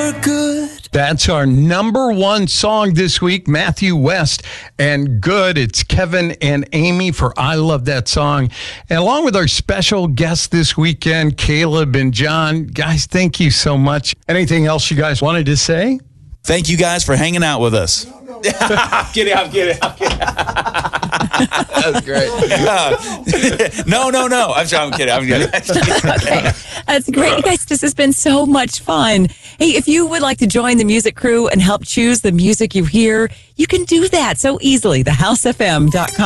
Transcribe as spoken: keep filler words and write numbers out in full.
for good. That's our number one song this week, Matthew West and Good. It's Kevin and Amy for I Love That Song. And along with our special guests this weekend, Caleb and John. Guys, thank you so much. Anything else you guys wanted to say? Thank you guys for hanging out with us. I'm kidding, I'm kidding, I'm kidding. That was great. Uh, no, no, no. I'm sorry, I'm kidding. I'm kidding. Okay. That's great. You guys, this has been so much fun. Hey, if you would like to join the music crew and help choose the music you hear, you can do that so easily. the house f m dot com.